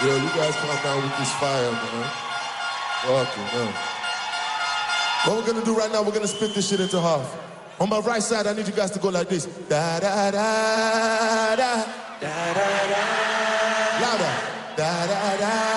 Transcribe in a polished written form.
Yo, you guys calm down with this fire, man. Fucking hell. What we're gonna do right now, we're gonna split this shit into half. On my right side, I need you guys to go like this. Da da da da da da da. Louder. Da da da.